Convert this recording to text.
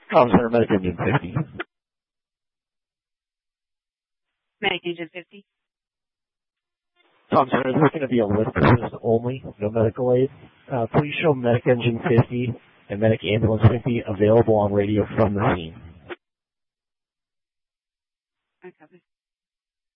Comm Center, Medic Engine 50. Medic Engine 50. Comm Center, there's going to be a lift assist only, no medical aid. Please show Medic Engine 50 and Medic Ambulance 50 available on radio from the scene.